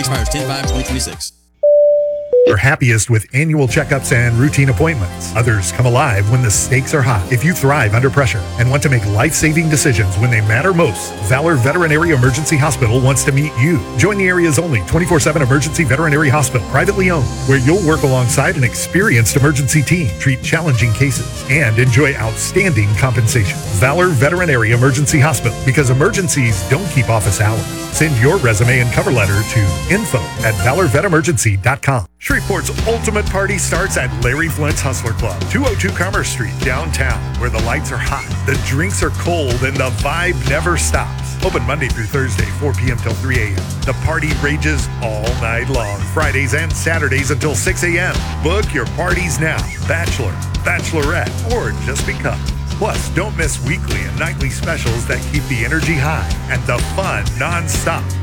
Expires 10/5/2026. Are happiest with annual checkups and routine appointments. Others come alive when the stakes are high. If you thrive under pressure and want to make life-saving decisions when they matter most, Valor Veterinary Emergency Hospital wants to meet you. Join the area's only 24/7 emergency veterinary hospital, privately owned, where you'll work alongside an experienced emergency team, treat challenging cases, and enjoy outstanding compensation. Valor Veterinary Emergency Hospital, because emergencies don't keep office hours. Send your resume and cover letter to info@valorvetemergency.com. Shreveport's ultimate party starts at Larry Flint's Hustler Club, 202 Commerce Street, downtown, where the lights are hot, the drinks are cold, and the vibe never stops. Open Monday through Thursday, 4 p.m. till 3 a.m. The party rages all night long, Fridays and Saturdays until 6 a.m. Book your parties now. Bachelor, bachelorette, or just because. Plus, don't miss weekly and nightly specials that keep the energy high and the fun non-stop.